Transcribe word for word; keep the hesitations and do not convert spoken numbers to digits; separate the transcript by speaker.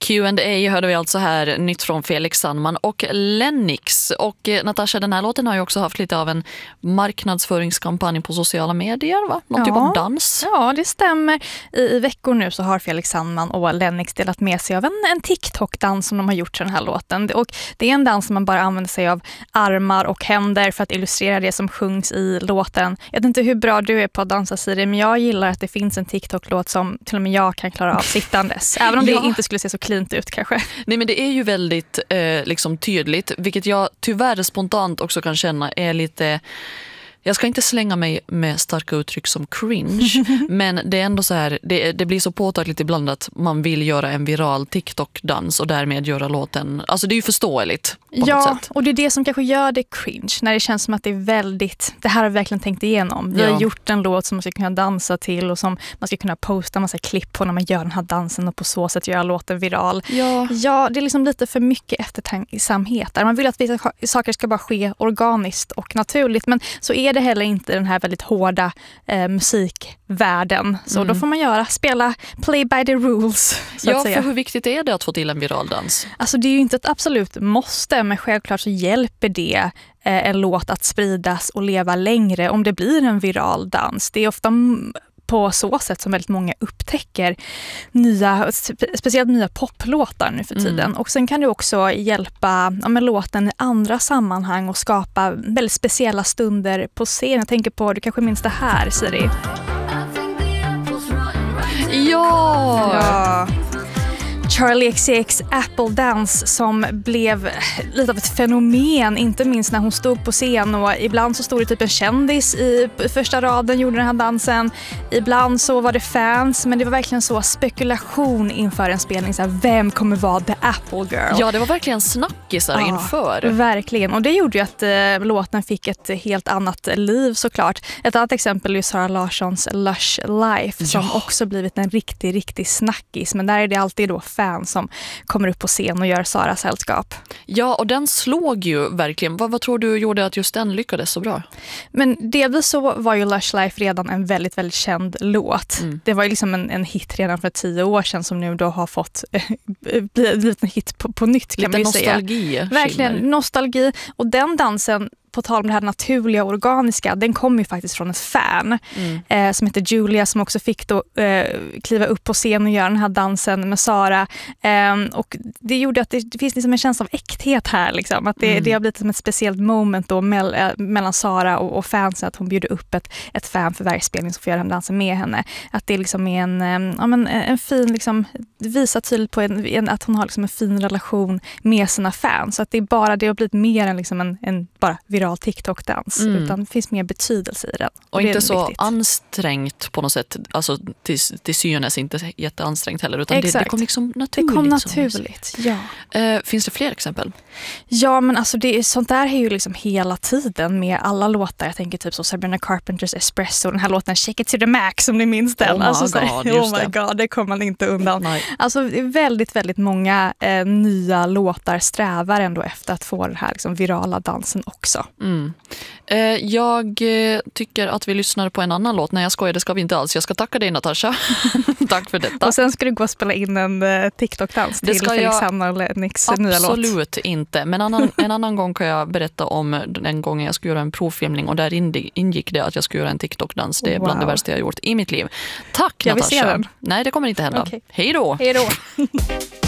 Speaker 1: Q and A hörde vi alltså här, nytt från Felix Sandman och Lennox. Och eh, Natasha, den här låten har ju också haft lite av en marknadsföringskampanj på sociala medier, va? Någon
Speaker 2: ja.
Speaker 1: typ av dans.
Speaker 2: Ja, det stämmer. I, I veckor nu så har Felix Sandman och Lennox delat med sig av en, en TikTok-dans som de har gjort till den här låten. Och det är en dans som man bara använder sig av armar och händer för att illustrera det som sjungs i låten. Jag vet inte hur bra du är på att dansa, Siri, men jag gillar att det finns en TikTok-låt som till och med jag kan klara av sittandes. Även om
Speaker 1: ja.
Speaker 2: det inte skulle se så klint ut kanske.
Speaker 1: Nej, men det är ju väldigt eh, liksom tydligt, vilket jag tyvärr spontant också kan känna är lite... Jag ska inte slänga mig med starka uttryck som cringe, men det är ändå så här, det, det blir så påtagligt ibland att man vill göra en viral TikTok-dans och därmed göra låten, alltså det är ju förståeligt på
Speaker 2: ja,
Speaker 1: något sätt.
Speaker 2: Och det är det som kanske gör det cringe, när det känns som att det är väldigt, det här har vi verkligen tänkt igenom. Vi
Speaker 1: ja.
Speaker 2: har gjort en låt som man ska kunna dansa till och som man ska kunna posta en massa klipp på när man gör den här dansen och på så sätt göra låten viral.
Speaker 1: Ja,
Speaker 2: ja det är liksom lite för mycket eftertänksamhet där. Man vill att vissa saker ska bara ske organiskt och naturligt, men så är det heller inte den här väldigt hårda eh, musikvärlden. Så mm. då får man göra, spela play by the rules, så
Speaker 1: ja
Speaker 2: att säga.
Speaker 1: För hur viktigt är det att få till en viral dans?
Speaker 2: Alltså det är ju inte ett absolut måste, men självklart så hjälper det eh, en låt att spridas och leva längre om det blir en viral dans. Det är ofta på så sätt som väldigt många upptäcker nya, speciellt nya poplåtar nu för tiden. Mm. Och sen kan det också hjälpa ja, med låten i andra sammanhang och skapa väldigt speciella stunder på scen. Jag tänker på, du kanske minns det här, Siri?
Speaker 1: Ja!
Speaker 2: Ja. Charli X C X Apple Dance som blev lite av ett fenomen, inte minst när hon stod på scen, och ibland så stod det typ en kändis i första raden, gjorde den här dansen, ibland så var det fans, men det var verkligen så spekulation inför en spelning, så här, vem kommer vara the Apple Girl?
Speaker 1: Ja, det var verkligen snackisar ja, inför.
Speaker 2: Verkligen, och det gjorde ju att eh, låten fick ett helt annat liv såklart. Ett annat exempel är Sara Larssons Lush Life som ja. också blivit en riktig, riktig snackis, men där är det alltid då fans som kommer upp på scen och gör Saras sällskap.
Speaker 1: Ja, och den slog ju verkligen. Vad, vad tror du gjorde att just den lyckades så bra?
Speaker 2: Men delvis så var ju Lush Life redan en väldigt, väldigt känd låt. Mm. Det var ju liksom en, en hit redan för tio år sedan som nu då har fått blivit en hit på, på nytt, kan man ju säga.
Speaker 1: Lite nostalgi.
Speaker 2: Verkligen, nostalgi. Och den dansen, på tal om det här naturliga, organiska, den kom ju faktiskt från ett fan mm. eh, som heter Julia, som också fick då eh, kliva upp på scen och göra den här dansen med Sara. Eh, och det gjorde att det, det finns liksom en känsla av äkthet här. Liksom. Att det, mm. det har blivit som ett speciellt moment då mell, äh, mellan Sara och, och fansen, att hon bjuder upp ett, ett fan för varje spelning som får göra den dansen med henne. Att det liksom är en, eh, ja, men en fin, liksom, det visar tydligt på en, en, att hon har liksom en fin relation med sina fans. Så att det är bara, det har blivit mer än, liksom en, en bara viral TikTok-dans, mm. utan det finns mer betydelse i den.
Speaker 1: Och, och inte så
Speaker 2: viktigt.
Speaker 1: Ansträngt på något sätt, alltså till, till synes inte jätteansträngt heller, utan det, det kom liksom naturligt.
Speaker 2: Det kom naturligt, ja.
Speaker 1: Eh, finns det fler exempel?
Speaker 2: Ja, men alltså det, sånt där är ju liksom hela tiden med alla låtar. Jag tänker typ så Sabrina Carpenters Espresso, den här låten Shake It To The Max, som ni minns den.
Speaker 1: Oh my
Speaker 2: alltså,
Speaker 1: god,
Speaker 2: så,
Speaker 1: just
Speaker 2: oh my
Speaker 1: det.
Speaker 2: god, det kommer man inte undan.
Speaker 1: Nej.
Speaker 2: Alltså det är väldigt, väldigt många eh, nya låtar strävar ändå efter att få den här liksom, virala dansen också.
Speaker 1: Mm. Eh, jag eh, tycker att vi lyssnar på en annan låt. Nej, jag skojar, det ska vi inte alls. Jag ska tacka dig, Natasha. Tack för detta.
Speaker 2: Och sen ska du gå och spela in en eh, TikTok-dans till Felix Sandman och Lennox nya låt.
Speaker 1: Absolut inte. Men annan, en annan gång kan jag berätta om den gången jag skulle göra en provfilmning, och där ingick det att jag skulle göra en TikTok-dans. Det är wow. bland det värsta jag har gjort i mitt liv. Tack,
Speaker 2: jag
Speaker 1: Natasha.
Speaker 2: Vill se den.
Speaker 1: Nej, det kommer inte hända. Okay. Hej då!
Speaker 2: Hej då!